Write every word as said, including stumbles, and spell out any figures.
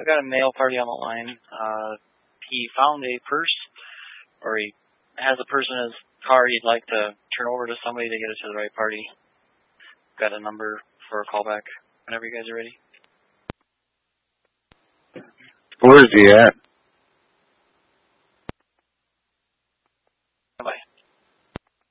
I've got a male party on the line. Uh, he found a purse, or he has a purse in his car he'd like to turn over to somebody to get it to the right party. Got a number for a callback whenever you guys are ready. Where is he at?